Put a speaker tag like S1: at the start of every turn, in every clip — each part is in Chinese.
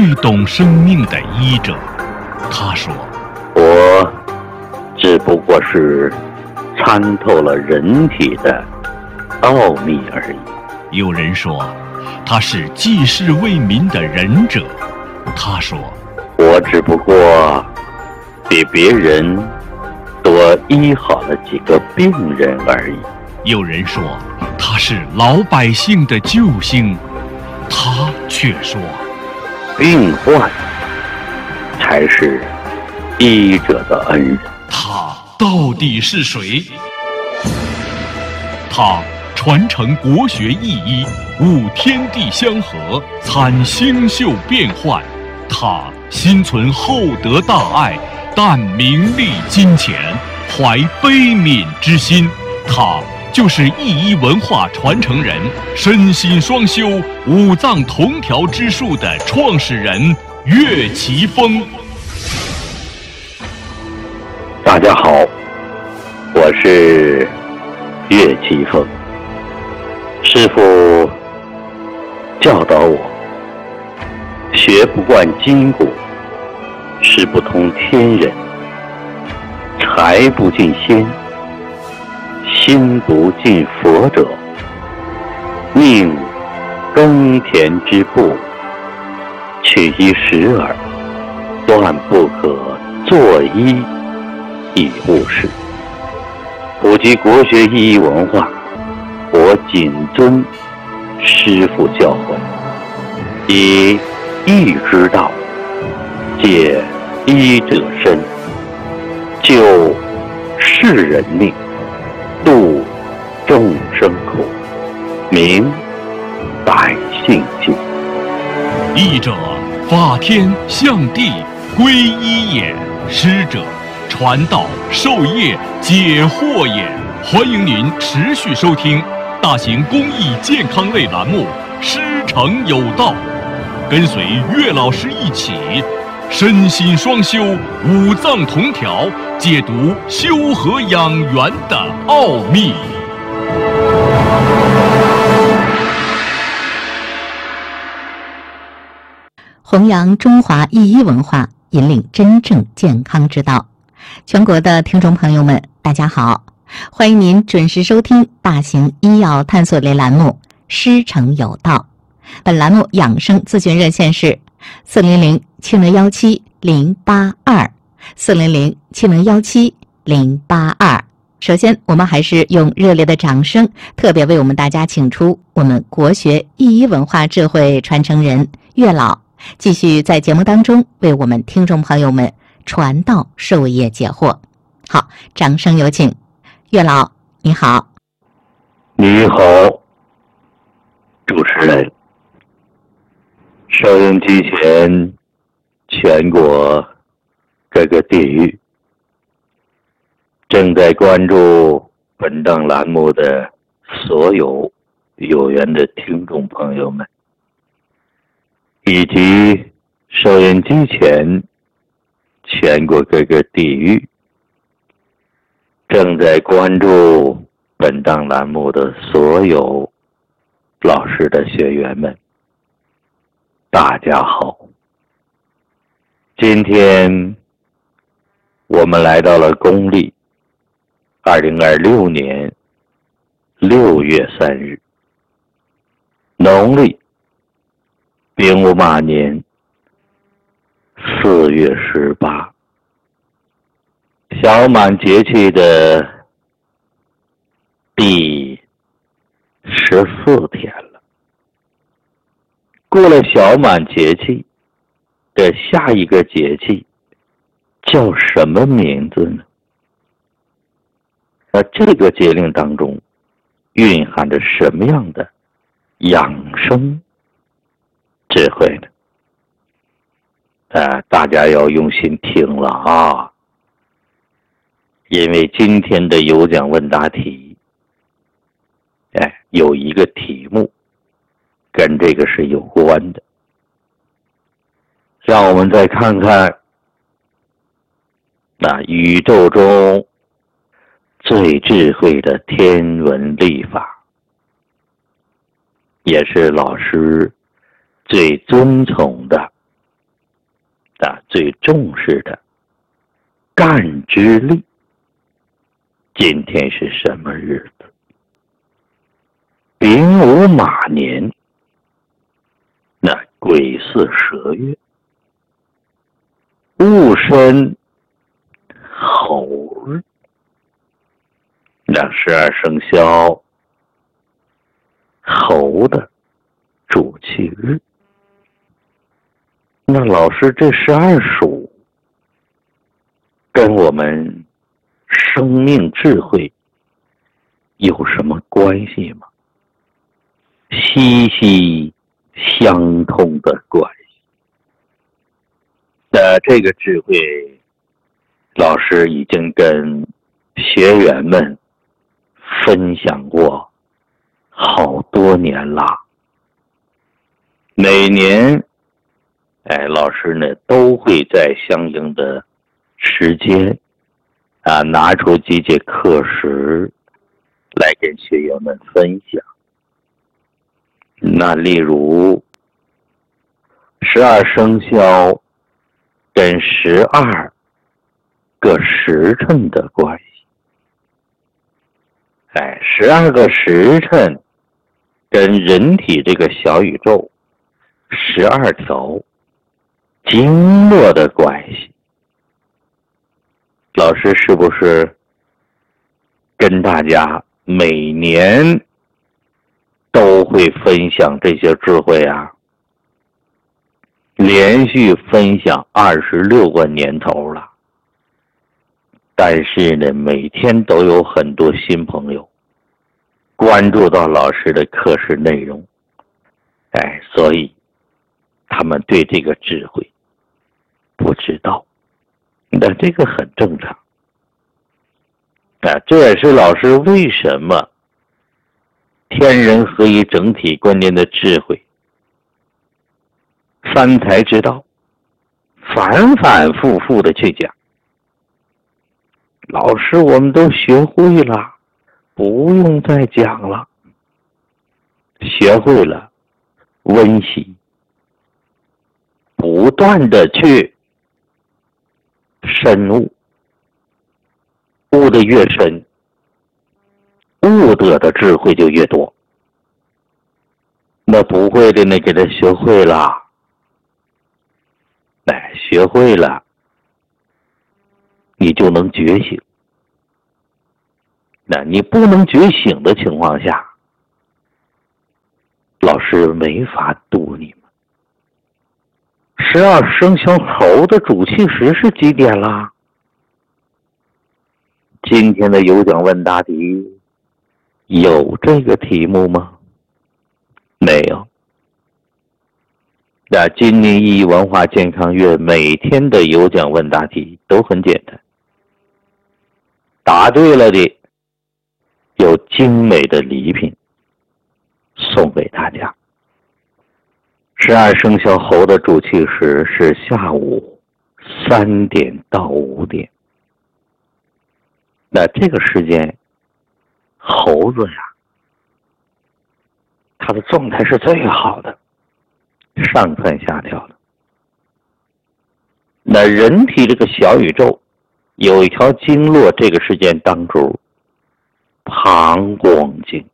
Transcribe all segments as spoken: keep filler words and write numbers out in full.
S1: 最懂生命的医者。他说，
S2: 我只不过是参透了人体的奥秘而已。
S1: 有人说他是济世为民的仁者。他说，
S2: 我只不过比别人多医好了几个病人而已。
S1: 有人说他是老百姓的救星，他却说，
S2: 病患才是医者的恩人。
S1: 他到底是谁？他传承国学意医，悟天地相合，参星宿变幻。他心存厚德大爱，淡名利金钱，怀悲悯之心。他就是意医文化传承人，身心双修，五脏同调之术的创始人岳奇峰。
S2: 大家好，我是岳奇峰。师父教导我，学不惯筋骨，识不通天人，财不进仙，心不进佛者，宁耕田之步，取一时耳，断不可作医以务事。普及国学意义文化，我谨遵师父教诲，以医之道解医者身，救世人命，度众生苦，明百姓心。
S1: 医者，法天象地，归一也；师者，传道授业解惑也。欢迎您持续收听大型公益健康类栏目《师承有道》，跟随岳老师一起身心双修，五脏同调，解读修和养元的奥秘。
S3: 弘扬中华医医文化，引领真正健康之道。全国的听众朋友们，大家好，欢迎您准时收听大型医药探索类栏目《师承有道》。本栏目养生咨询热线是四零零七零幺七零八二，四零零七零幺七零八二。首先，我们还是用热烈的掌声，特别为我们大家请出我们国学意医文化智慧传承人岳老，继续在节目当中为我们听众朋友们传道授业解惑。好，掌声有请。岳老，你好。
S2: 你好，主持人。收音机前全国各个地域正在关注本档栏目的所有有缘的听众朋友们，以及收音机前全国各个地域正在关注本档栏目的所有老师的学员们，大家好。今天我们来到了公历二零二六年六月三日，农历丙午马年四月十八，小满节气的第十四天了。过了小满节气的下一个节气叫什么名字呢？那这个节令当中蕴含着什么样的养生智慧呢？呃，大家要用心听了啊，因为今天的有奖问答题，哎，有一个题目跟这个是有关的。让我们再看看那宇宙中最智慧的天文历法，也是老师最尊崇的最重视的干支历。今天是什么日子？丙午马年，那癸巳蛇月，戊申猴日，那十二生肖猴的主气日。那老师，这十二属跟我们生命智慧有什么关系吗？息息相通的关系。那这个智慧，老师已经跟学员们分享过好多年了。每年，哎，老师呢都会在相应的时间啊，拿出几节课时来跟学员们分享。那例如十二生肖跟十二个时辰的关系，哎，十二个时辰跟人体这个小宇宙十二条经络的关系。老师是不是跟大家每年都会分享这些智慧啊？连续分享二十六个年头了，但是呢，每天都有很多新朋友关注到老师的课时内容，哎，所以他们对这个智慧不知道，那这个很正常啊。这也是老师为什么天人合一整体观念的智慧三才之道反反复复的去讲。老师，我们都学会了，不用再讲了。学会了，温习，不断的去深悟，悟得越深，悟得的智慧就越多。那不会的呢，给他学会了，哎，学会了，你就能觉醒。那你不能觉醒的情况下，老师没法度你们。十二生肖猴的主气时是几点啦？今天的有奖问答题有这个题目吗？没有。那今年一一文化健康月每天的有奖问答题都很简单，答对了的有精美的礼品送给大家。十二生肖猴的主气时是下午三点到五点。那这个时间，猴子呀，它的状态是最好的，上蹿下跳的。那人体这个小宇宙有一条经络，这个时间当中膀胱经。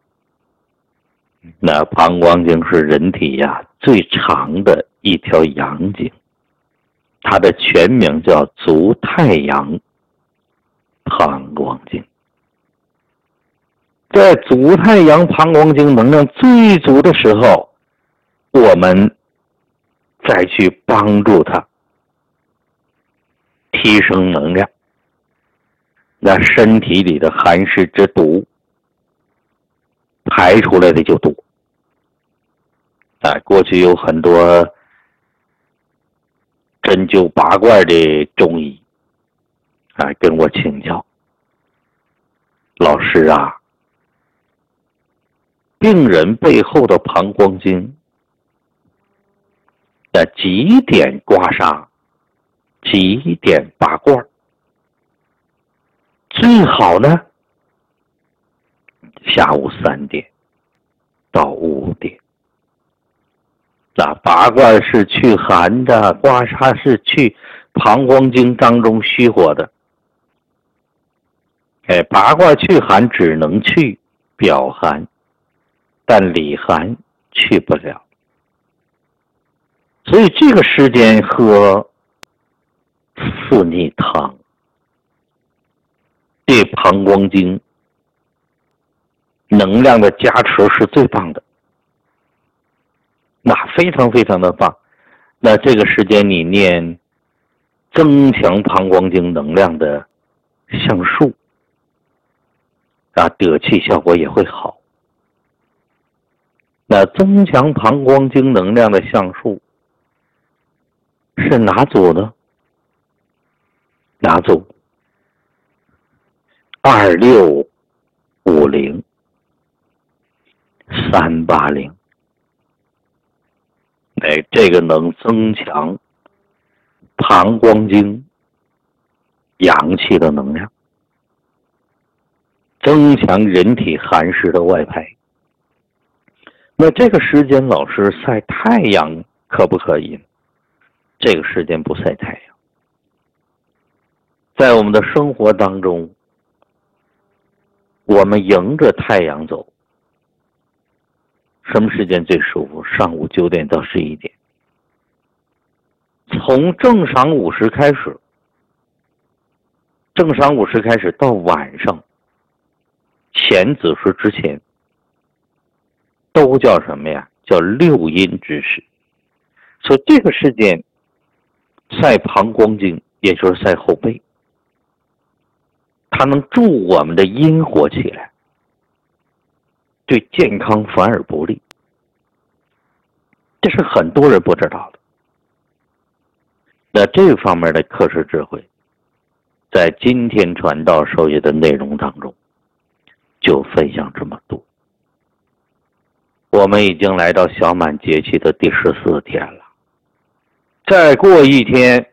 S2: 那膀胱经是人体呀最长的一条阳经，它的全名叫足太阳膀胱经。在足太阳膀胱经能量最足的时候，我们再去帮助它提升能量，那身体里的寒湿之毒排出来的就多。啊，过去有很多针灸拔罐的中医啊，跟我请教，老师啊，病人背后的膀胱经的几点刮痧，几点拔罐，最好呢下午三点到五点。 那拔罐是去寒的，刮痧是去膀胱经当中虚火的。哎，拔罐去寒只能去表寒，但里寒去不了。所以这个时间喝四逆汤，对膀胱经能量的加持是最棒的，那非常非常的棒。那这个时间你念增强膀胱经能量的橡树啊，得气效果也会好。那增强膀胱经能量的橡树是哪组呢？哪组？二六五零三八零。哎，这个能增强膀胱经阳气的能量，增强人体寒湿的外排。那这个时间老师晒太阳可不可以？这个时间不晒太阳。在我们的生活当中，我们迎着太阳走，什么时间最舒服？上午九点到十一点。从正晌午时开始，正晌午时开始到晚上前子时之前，都叫什么呀？叫六阴之时。所以这个时间晒膀胱经，也就是晒后背，它能助我们的阴火起来，对健康反而不利。这是很多人不知道的。那这方面的课时智慧，在今天传道授业的内容当中就分享这么多。我们已经来到小满节气的第十四天了，再过一天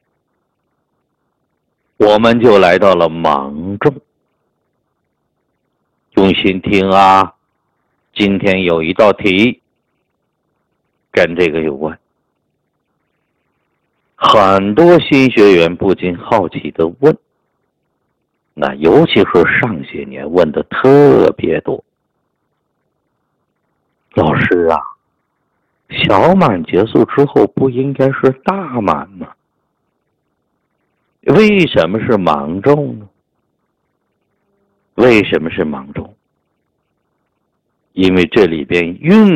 S2: 我们就来到了芒种。用心听啊，今天有一道题跟这个有关，很多新学员不禁好奇的问，那尤其是上些年问的特别多。老师啊，小满结束之后不应该是大满吗？为什么是芒种呢？为什么是芒种？因为这里边蕴